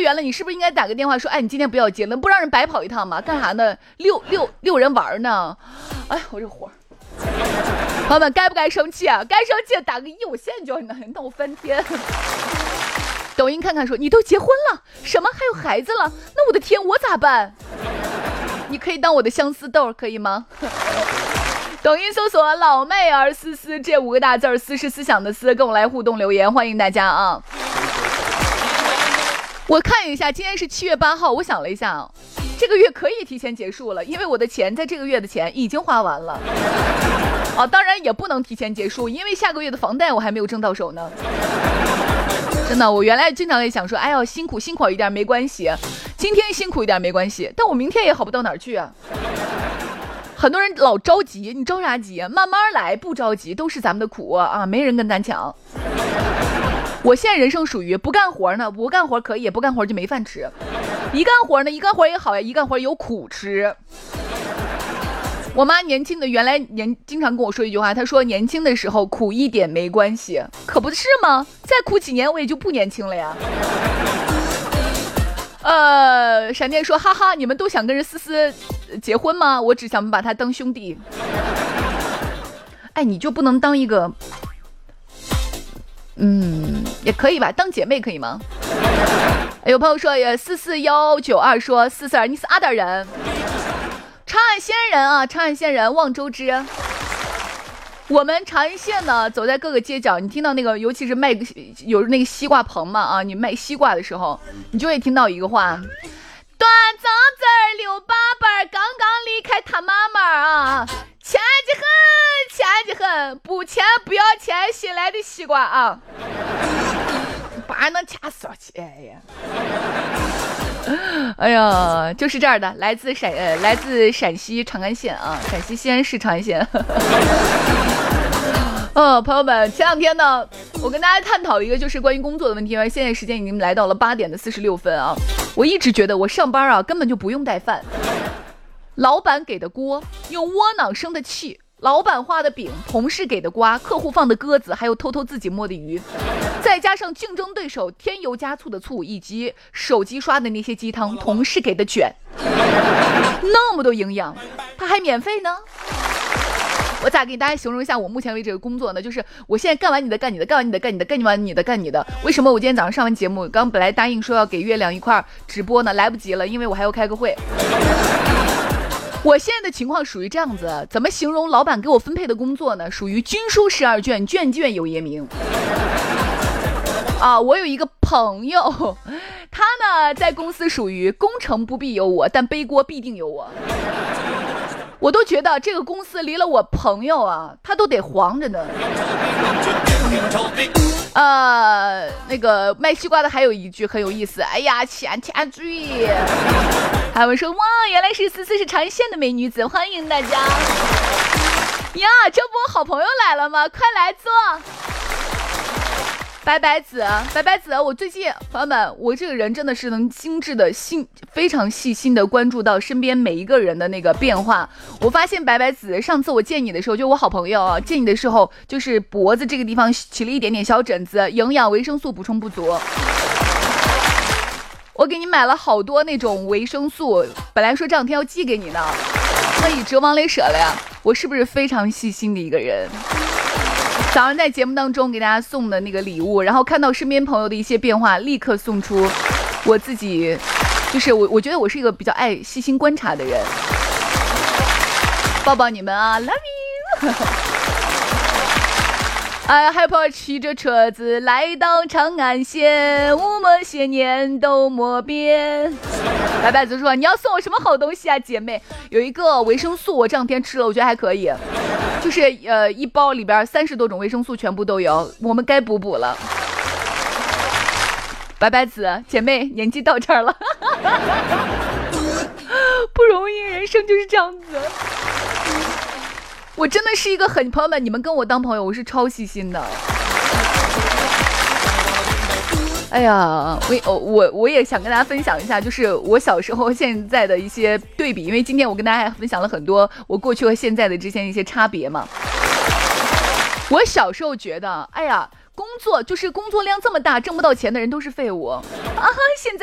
园了，你是不是应该打个电话说，哎，你今天不要接了，不让人白跑一趟吗？干啥呢？遛人玩呢？哎，我这火。朋友们，该不该生气啊？该生气打个1，我现在就要闹翻天。抖音看看说，你都结婚了，什么还有孩子了？那我的天，我咋办？你可以当我的相思豆，可以吗？抖音搜索老妹儿思思这5个大字，思是思想的思，跟我来互动留言，欢迎大家啊！我看一下，今天是7月8号，我想了一下，这个月可以提前结束了，因为我的钱在这个月的钱已经花完了。当然也不能提前结束，因为下个月的房贷我还没有挣到手呢。真的，我原来经常也想说，哎呦，辛苦一点没关系，今天辛苦一点没关系，但我明天也好不到哪儿去啊。很多人老着急，你着啥急？慢慢来，不着急，都是咱们的苦啊，没人跟咱抢。我现在人生属于不干活呢，不干活可以，不干活就没饭吃。一干活呢，一干活也好呀，一干活有苦吃。我妈年轻的原来经常跟我说一句话，她说年轻的时候苦一点没关系，可不是吗？再苦几年我也就不年轻了呀。闪电说，哈哈，你们都想跟人思思结婚吗？我只想把他当兄弟。哎，你就不能当一个也可以吧，当姐妹可以吗？有朋友说44192说，思思儿你是阿达人，长安县人啊，长安县人望州之。我们长安县呢，走在各个街角，你听到那个，尤其是有那个西瓜棚嘛啊，你卖西瓜的时候，你就会听到一个话：端庄子儿溜粑粑，刚刚离开他妈妈啊，钱的很，不钱不要钱，新来的西瓜啊，把人能掐死去，哎呀，就是这儿的，来自陕西长安县啊，陕西西安市长安县。朋友们，前两天呢，我跟大家探讨一个就是关于工作的问题，现在时间已经来到了8点的46分啊。我一直觉得我上班啊根本就不用带饭，老板给的锅用窝囊生的气，老板画的饼，同事给的瓜，客户放的鸽子，还有偷偷自己摸的鱼，再加上竞争对手添油加醋的醋，以及手机刷的那些鸡汤，同事给的卷，那么多营养，它还免费呢。我咋给大家形容一下我目前为止的工作呢？就是我现在干完你的，干你的，干完你的，干你的，干完你的，干你的。为什么我今天早上上完节目，刚本来答应说要给月亮一块直播呢，来不及了，因为我还要开个会。我现在的情况属于这样子，怎么形容老板给我分配的工作呢？属于军书12卷，卷卷有爷名。我有一个朋友，他呢在公司属于攻城不必有我，但背锅必定有我。我都觉得这个公司离了我朋友啊，他都得黄着呢。那个卖西瓜的还有一句很有意思，哎呀，钱嘴。还有人说，哇，原来是思思是长安县的美女子，欢迎大家。呀，这不我好朋友来了吗？快来坐。白白子，我最近朋友们，我这个人真的是能精致的非常细心的关注到身边每一个人的那个变化。我发现白白子上次我见你的时候，就我好朋友啊，见你的时候就是脖子这个地方起了一点点小疹子，营养维生素补充不足。我给你买了好多那种维生素，本来说这两天要寄给你呢，那一直往里舍了呀。我是不是非常细心的一个人？早上在节目当中给大家送的那个礼物，然后看到身边朋友的一些变化，立刻送出我自己，就是我觉得我是一个比较爱细心观察的人。抱抱你们啊 ，love you 。还有朋友骑着车子来到长安县，五么些年都没变。白白子说，你要送我什么好东西啊，姐妹？有一个维生素，我这两天吃了，我觉得还可以。就是一包里边30多种维生素全部都有，我们该补了。白白子姐妹，年纪到这儿了，不容易，人生就是这样子。我真的是一个朋友们，你们跟我当朋友，我是超细心的。哎呀，我也想跟大家分享一下，就是我小时候现在的一些对比，因为今天我跟大家分享了很多我过去和现在的之间一些差别嘛。我小时候觉得，哎呀，工作量这么大，挣不到钱的人都是废物啊！现在